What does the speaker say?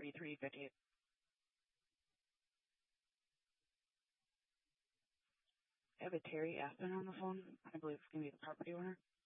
4358. I have a Terry Aspen on the phone. I believe it's going to be the property owner.